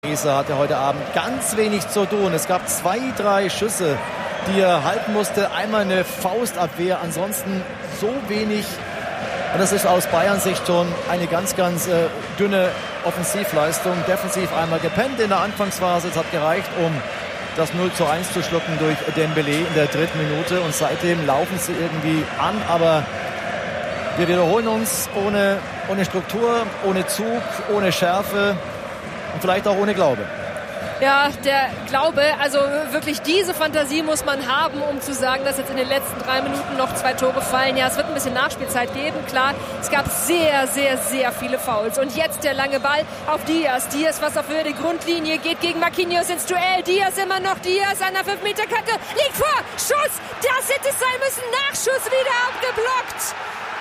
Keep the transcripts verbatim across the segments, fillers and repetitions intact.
Pariser hatte heute Abend ganz wenig zu tun. Es gab zwei, drei Schüsse, die er halten musste. Einmal eine Faustabwehr, ansonsten so wenig. Und das ist aus Bayerns Sicht schon eine ganz, ganz äh, dünne Offensivleistung. Defensiv einmal gepennt in der Anfangsphase. Es hat gereicht, um das null zu eins zu schlucken durch Dembélé in der dritten Minute. Und seitdem laufen sie irgendwie an. Aber wir wiederholen uns ohne, ohne Struktur, ohne Zug, ohne Schärfe und vielleicht auch ohne Glaube. Ja, der Glaube, also wirklich diese Fantasie muss man haben, um zu sagen, dass jetzt in den letzten drei Minuten noch zwei Tore fallen. Ja, es wird ein bisschen Nachspielzeit geben, klar. Es gab sehr, sehr, sehr viele Fouls. Und jetzt der lange Ball auf Diaz. Diaz, was auf Höhe der Grundlinie, geht gegen Marquinhos ins Duell. Diaz immer noch, Diaz an der fünf Meter Kante, liegt vor, Schuss, das hätte es sein müssen, Nachschuss wieder abgeblockt.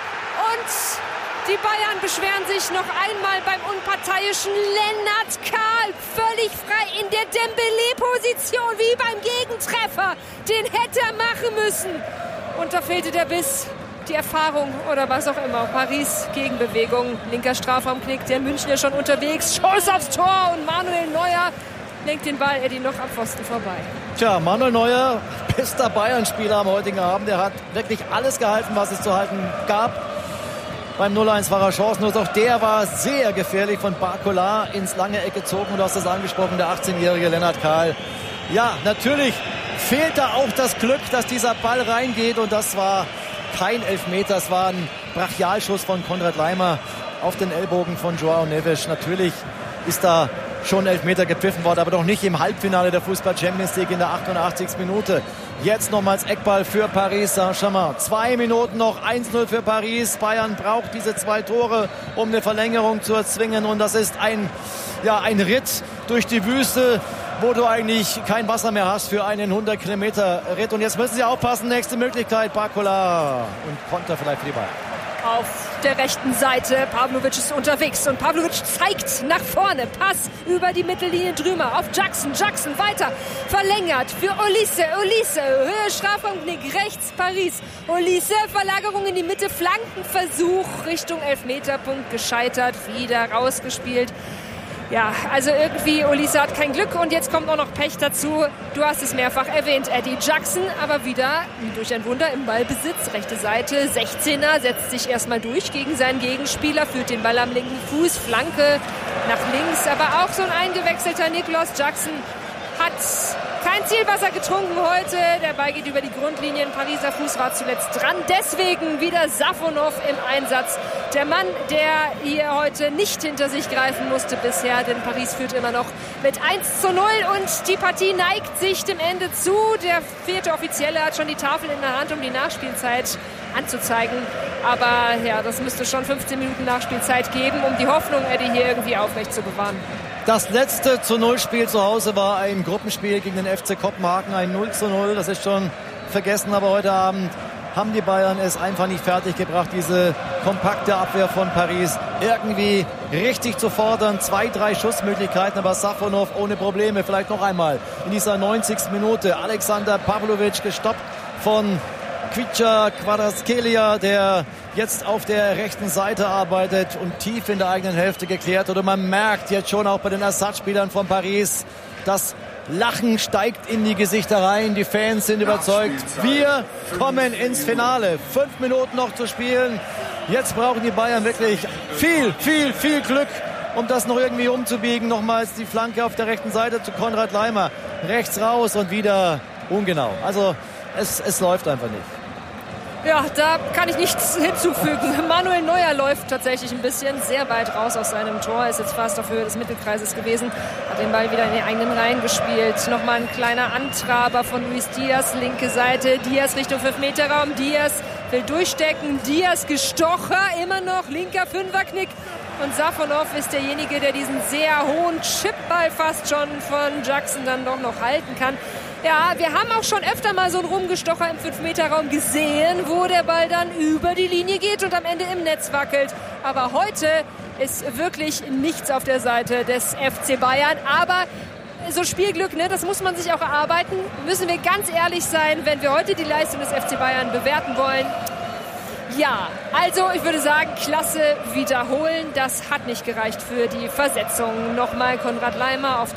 Und die Bayern beschweren sich noch einmal beim unparteiischen Lennart Kahl. Völlig frei in der Dembélé-Position, wie beim Gegentreffer. Den hätte er machen müssen. Und da fehlte der Biss, die Erfahrung oder was auch immer. Paris Gegenbewegung, linker Strafraumknick, der Münchner schon unterwegs. Schuss aufs Tor und Manuel Neuer lenkt den Ball, Eddie, noch am Pfosten vorbei. Tja, Manuel Neuer, bester Bayern-Spieler am heutigen Abend. Der hat wirklich alles gehalten, was es zu halten gab. Beim null eins war er chancenlos. Auch der war sehr gefährlich von Barcola ins lange Eck gezogen. Und du hast es angesprochen, der achtzehnjährige Lennart Kahl. Ja, natürlich fehlt da auch das Glück, dass dieser Ball reingeht. Und das war kein Elfmeter. Es war ein Brachialschuss von Konrad Laimer auf den Ellbogen von João Neves. Natürlich ist da schon Elfmeter gepfiffen worden, aber doch nicht im Halbfinale der Fußball-Champions League in der achtundachtzigsten Minute. Jetzt nochmals Eckball für Paris Saint-Germain. Zwei Minuten noch, eins null für Paris. Bayern braucht diese zwei Tore, um eine Verlängerung zu erzwingen. Und das ist ein, ja, ein Ritt durch die Wüste, wo du eigentlich kein Wasser mehr hast für einen hundert Kilometer Ritt. Und jetzt müssen sie aufpassen. Nächste Möglichkeit, Barcola. Und Konter vielleicht für die Bayern. Auf der rechten Seite, Pavlovic ist unterwegs und Pavlovic zeigt nach vorne, Pass über die Mittellinie drüber auf Jackson, Jackson weiter, verlängert für Olise, Olise, Höhe Strafraumknick, rechts Paris, Olise, Verlagerung in die Mitte, Flankenversuch Richtung Elfmeterpunkt gescheitert, wieder rausgespielt. Ja, also irgendwie, Olise hat kein Glück und jetzt kommt auch noch Pech dazu. Du hast es mehrfach erwähnt, Eddie Jackson, aber wieder durch ein Wunder im Ballbesitz. Rechte Seite, sechzehner, setzt sich erstmal durch gegen seinen Gegenspieler, führt den Ball am linken Fuß, Flanke nach links. Aber auch so ein eingewechselter Nicolas Jackson hat kein Zielwasser getrunken heute. Der Ball geht über die Grundlinie. Ein Pariser Fuß war zuletzt dran. Deswegen wieder Safonov im Einsatz. Der Mann, der hier heute nicht hinter sich greifen musste bisher, denn Paris führt immer noch mit eins zu null und die Partie neigt sich dem Ende zu. Der vierte Offizielle hat schon die Tafel in der Hand, um die Nachspielzeit anzuzeigen. Aber ja, das müsste schon fünfzehn Minuten Nachspielzeit geben, um die Hoffnung, Eddie, hier irgendwie aufrecht zu bewahren. Das letzte zu null Spiel zu Hause war ein Gruppenspiel gegen den F C Kopenhagen, ein null zu null. Das ist schon vergessen, aber heute Abend haben die Bayern es einfach nicht fertiggebracht, diese kompakte Abwehr von Paris irgendwie richtig zu fordern. Zwei, drei Schussmöglichkeiten, aber Safonov ohne Probleme. Vielleicht noch einmal in dieser neunzigsten Minute. Alexander Pavlovic gestoppt von Kvicha Kvaratskhelia, der jetzt auf der rechten Seite arbeitet und tief in der eigenen Hälfte geklärt. Oder man merkt jetzt schon auch bei den Ersatzspielern von Paris, das Lachen steigt in die Gesichter rein. Die Fans sind überzeugt. Wir kommen ins Finale. Fünf Minuten noch zu spielen. Jetzt brauchen die Bayern wirklich viel, viel, viel Glück, um das noch irgendwie umzubiegen. Nochmals die Flanke auf der rechten Seite zu Konrad Laimer. Rechts raus und wieder ungenau. Also es, es läuft einfach nicht. Ja, da kann ich nichts hinzufügen. Manuel Neuer läuft tatsächlich ein bisschen sehr weit raus aus seinem Tor. Ist jetzt fast auf Höhe des Mittelkreises gewesen. Hat den Ball wieder in die eigenen Reihen gespielt. Nochmal ein kleiner Antraber von Luis Diaz. Linke Seite. Diaz Richtung fünf Meter Raum. Diaz will durchstecken. Diaz gestocher. Immer noch linker Fünferknick. Und Safonov ist derjenige, der diesen sehr hohen Chipball fast schon von Jackson dann doch noch halten kann. Ja, wir haben auch schon öfter mal so einen Rumgestocher im fünf Meter Raum gesehen, wo der Ball dann über die Linie geht und am Ende im Netz wackelt. Aber heute ist wirklich nichts auf der Seite des F C Bayern. Aber so Spielglück, ne, das muss man sich auch erarbeiten. Müssen wir ganz ehrlich sein, wenn wir heute die Leistung des F C Bayern bewerten wollen. Ja, also ich würde sagen, Klasse wiederholen. Das hat nicht gereicht für die Versetzung. Nochmal Konrad Laimer auf